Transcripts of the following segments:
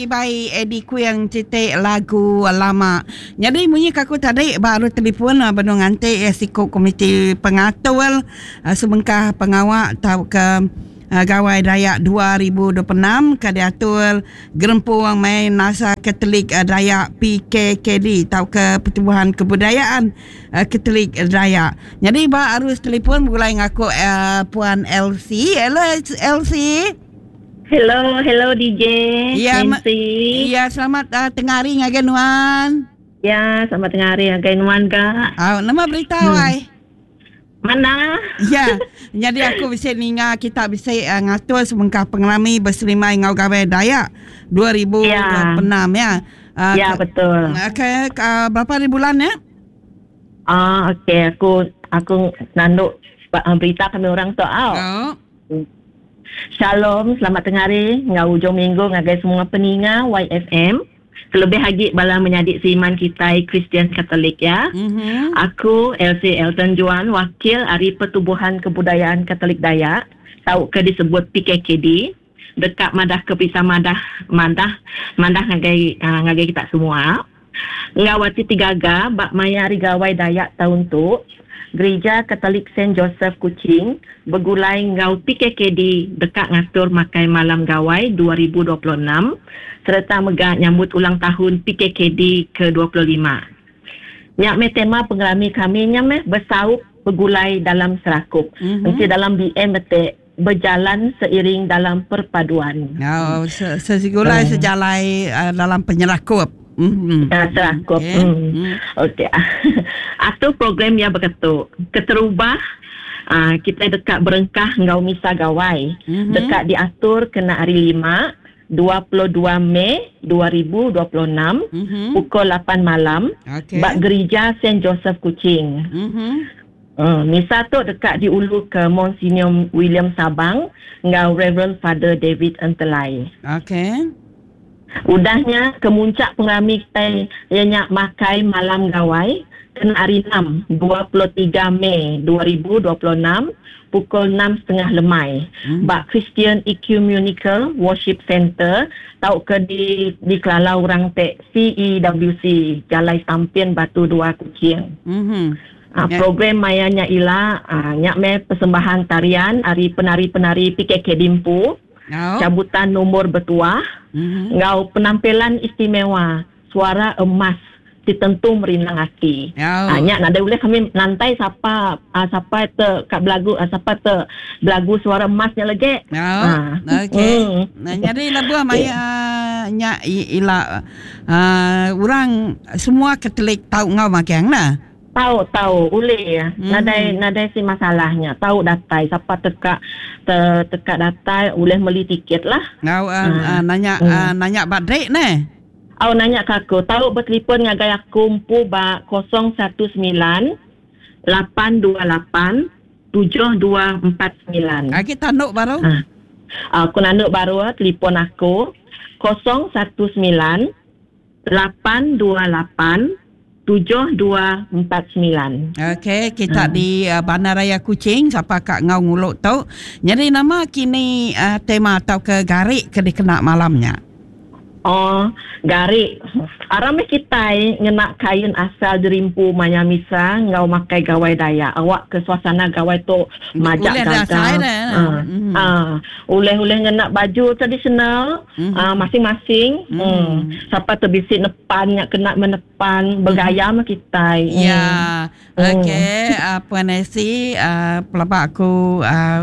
lebih baik Ediku yang cetek lagu lama. Jadi munyi kaku tadi baru telefon Benung Antik Siko Komiti Pengatur Sebengkah Pengawak tahu ke Gawai Dayak 2026 ke diatur Gerempuang main Nasa Katolik Dayak PKKD tahu ke Pertubuhan Kebudayaan Katolik Dayak. Jadi baru telefon mulai ngaku Puan LC. Hello LC. Hello DJ. Ya, ya selamat tengah hari ngagen wan. Ya, selamat tengah hari ngagen wan kak. Nama beritahu ai. Mana? Ya, jadi aku bisa ninga kita bisa ngatur Sebengkah Pengelami berserimai ngau Gawai Dayak 2026 ya. Ya betul. Berapa hari bulan ya? Okey, aku nanduk berita kami orang soal. Shalom, selamat tengah hari. Ngau hujung minggu ngagai semua peninga YFM. Terlebih lagi bala menyadik seiman kita Kristian Katolik ya. Aku LC Elton Juan, wakil Hari Pertubuhan Kebudayaan Katolik Dayak. Tahu ke disebut PKKD. Dekat madah kepisah madah ngagai kita semua. Ngawati tigaga bak maya hari gawai Dayak tahun tu. Gereja Katolik Saint Joseph Kuching bergulai ngau PKKD dekat ngatur makai malam gawai 2026 serta megah nyambut ulang tahun PKKD ke-25. Nyak me tema pengelami kami nyame bersaup bergulai dalam serakup. Nanti dalam BM betik berjalan seiring dalam perpaduan. Segulai sejalai dalam penyerakup. Serakup. Okey. Atau program yang berketuk keterubah kita dekat berengkah ngau misa gawai dekat diatur kena hari 5 22 Mei 2026 pukul 8 malam bak gereja Saint Joseph Kuching. Misa tu dekat diulu ke Monsignor William Sabang ngau Reverend Father David Entelai. Udahnya kemuncak pengrami kita yang makai malam gawai kena hari 6 23 Mei 2026 pukul 6.30 lemai bak Christian Ecumenical Worship Center tahu ke di Kelalau orang tek CEWC Jalai Sampian Batu 2 Kuching. Program mayanya ialah nyak me persembahan tarian hari penari-penari PKK Dimpu. Cabutan nombor bertuah. Ngau penampilan istimewa suara emas ditentu merinang hati. Nyak nada boleh kami nantai siapa te kat belagu siapa te belagu suara emasnya lagi. Okey. Jadi labu maya nyak ila orang semua Katolik tahu ngau makiang nah. Tahu boleh ya. Nadai si masalahnya. Tahu datai siapa teka datai boleh beli tiket lah. Nanya badrek ne. Nanya kaku. Tahu bertelefon ngagai aku umpu ba 019 828 7249. Kita nuk baru. Aku nanduk baru telefon aku 019 828 7249. Okey, kita di Bandaraya Kuching siapa kak ngau nguluk tau. Jadi nama kini tema atau ke garik ke dikena malamnya. Garik. Aramnya kita ngenak kain asal derimpu maya misa ngau makai gawai Dayak. Awak ke suasana gawai tu majak gagam. Uleh ngenak baju tradisional masing-masing. Siapa terbisit nepan yang kena menepan bergaya sama kita. Ya. Okey, Puan Nesi pelabak aku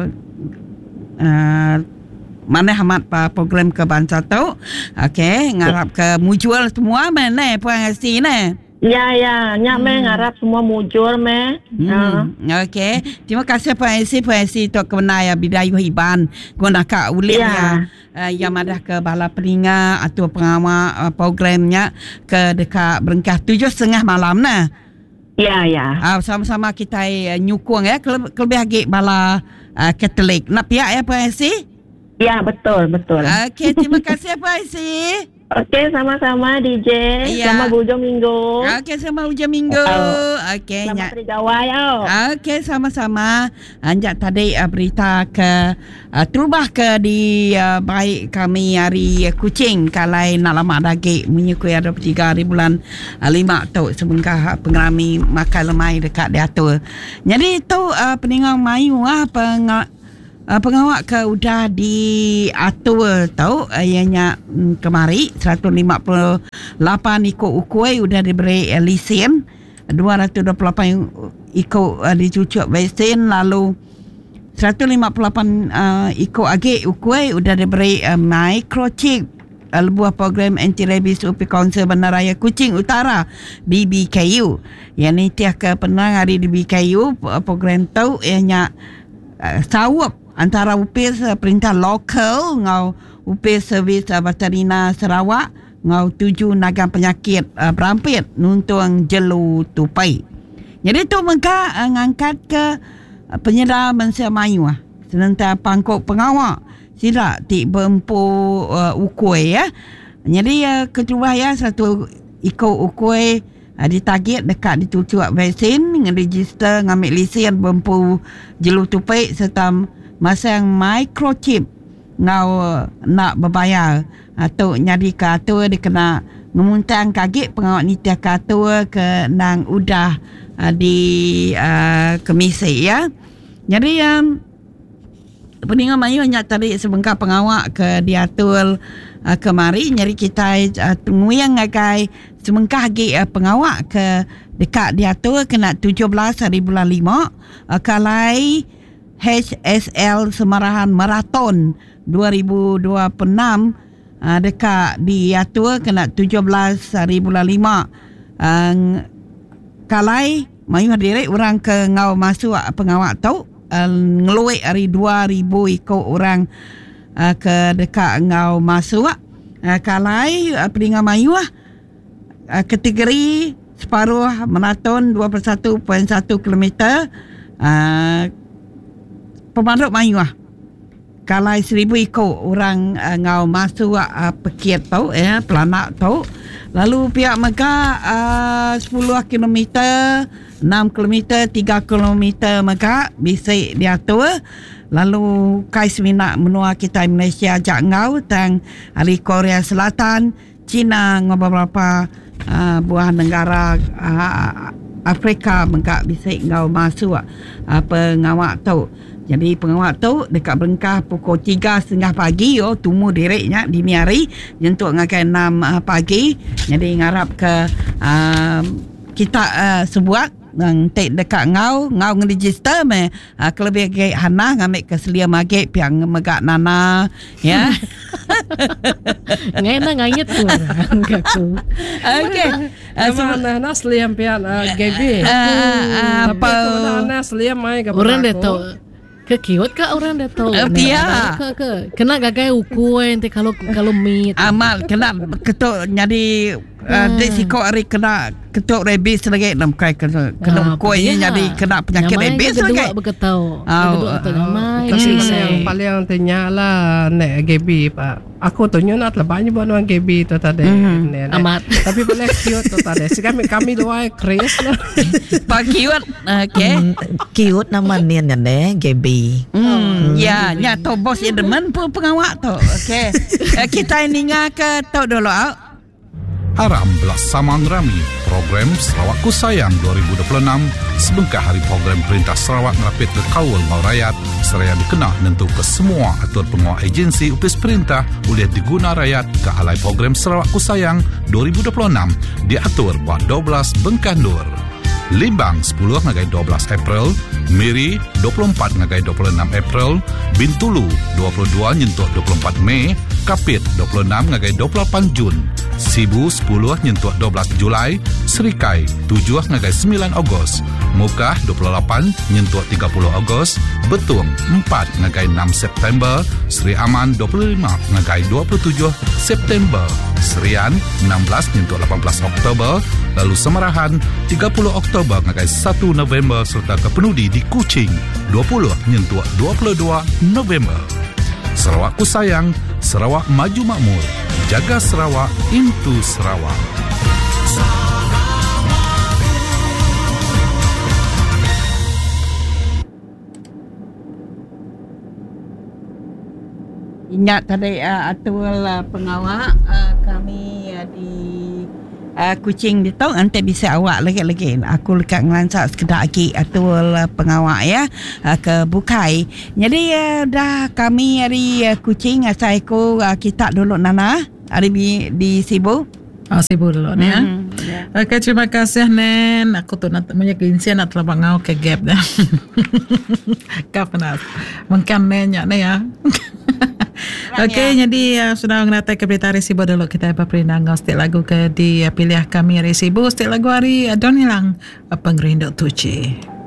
mana hamat program ke banca tu. Okey, ngarap ke mujual semua mana Puan Nesi ne. Ya, nyak me ngarap semua mujur me. Okey. Terima kasih Puan Nesi tu kebenaya bidayu hiban guna ka ulit yang madah ke bala peninga atau pengawal programnya ke dekat berengkah 7.30 malam nah. Ya. Sama-sama kita nyukung ya kelebih lagi bala Katolik. Nak pihak ya Puan Nesi? Ya, betul. Okey, terima kasih Puan Aisy. Okey, sama-sama DJ. Ya. Selamat hujung minggu. Okey, selamat hujung minggu. Okey, Selamat hari gawai. Okey, sama-sama. Anjak tadi berita ke terubah ke di baik kami hari Kuching kalai nak lama daging menyukui 23 hari bulan 5 tu sebengkah pengerami makan lemai dekat diatur. Jadi tu peningang mayu pengawak ke udah diatur tau ianya kemari 158 ikut ukui udah diberi lesen 228 ikut dicucuk vaksin lalu 158 ikut agi ukui udah diberi microchip sebuah program anti-rabies UP Kaunsil Bandaraya Kuching Utara BBKU yang ni tiap ke penang hari di BBKU program tu ianya sawap antara UPS perintah lokal ngau UPS servis veterina Sarawak ngau 7 nagang penyakit berampit nuntung jelu tupai. Jadi tu mereka ngangkat ke penyedar Malaysia Melayu senantiasa pangkok pengawak sila ti bempu ukui ya. Jadi ketua ya satu ikut ukui ditarget dekat ditutup vaksin ngeregister ngambil lesen bempu jelu tupai serta masang microchip ngau nak berbayar atau nyari kartu dia kena memuntang kaget pengawak ni tiap kartu ke nang udah di komisi ya. Jadi peningan mayu nyak tarik sebengkah pengawak ke diatur kemari nyari kita nguyang ngagai semengkah lagi pengawak ke dekat diatur kena 17 hari bulan 5 kalai HSL Semarahan Marathon 2026 dekat diatur kena 17 hari bulan 5 kalai mayu hadirin orang ke ngau masuk pengawak tu ngeluik hari 2,000 ikut orang ke dekat ngau masuk kalai peningan mayu kategori separuh maraton 21.1 km pemaduk mayu kalai 1,000 ikut orang ngau masuk pekit tau pelanak tau lalu pihak mereka 10 km 6 km 3 km mereka bisa diatur lalu kais minat menua kita Malaysia jak ngau tang hari Korea Selatan China ngau beberapa buah negara Afrika mereka bisa ngau masuk pengawak tu. Jadi pengawak tu dekat Berengkah pukul 3.30 pagi tumu direknya dini hari jentuk ngakai 6 pagi. Jadi ngarap ke kita sebuat yang dekat ngau ngeregister kelebih gay hana ngambil keselia magek piang megak nana ya. Ngayon ngayet tu aku. Okey. Mana na seliam pian gaby. Apa na seliam mai ka. Orang dah tahu. Kekiwat ka orang dah tahu. Dia. Kena gagai ukui nanti kalau meet. Amal kena ketuk nyadi risiko hari kena ketuk rabies lagi nam kai kena kuenya jadi kena penyakit rabies lagi. Kedua berketau. Yang paling tanya lah nek GB pak. Aku tu nyunat lah banyak buat orang GB tu tadi. Amat. Tapi boleh cute tu tadi. Sekarang kami luar kris lah. Pak cute. Okay. Cute nama ni nene GB. Ya, tu bos yang demen pengawak tu. Okay. Kita ini ke tu dulu. Haram Belassaman Rami Program Sarawakku Sayang 2026 sebengkah hari program Perintah Sarawak ngerapit ke kawal mau rakyat seraya dikenal nentu ke semua atur pengawal agensi upis perintah boleh diguna rakyat ke alai program Sarawakku Sayang 2026 diatur buat 12 Bengkandur Limbang 10 ngagai 12 April Miri 24 ngagai 26 April Bintulu 22 nyentuh 24 Mei Kapit 26 ngagai 28 Jun Sibu 10 nyentuh 12 Julai Serikai 7 ngagai 9 Ogos Mukah 28 nyentuh 30 Ogos Betung 4 ngagai 6 September Seri Aman 25 ngagai 27 September Serian 16 nyentuh 18 Oktober lalu Semarahan 30 Oktober ngagai 1 November serta Kepenudi di Kuching 20 nyentuh 22 November Sarawakku sayang, Sarawak maju makmur. Jaga Sarawak, into Sarawak. Ingat tadi atul pengawal kami di Kuching di tau nanti bisa awak lagi aku lekat ngelansak sekedar lagi atul pengawal ya ke Bukai. Jadi dah kami hari Kuching saya kita dulu Nana hari di Sibu. Sibu dulu ni ya. Okay, terima kasih Nen. Aku tu nak menyakinkan nak terlalu ngau ke gap dah. Kapan mungkin Nen ya. Okey, jadi sudah mengenai ke berita Resibo dulu kita berperindah ngau setiap lagu ke di pilih kami Resibo setiap lagu hari Donilang Pengerinduk Tuci.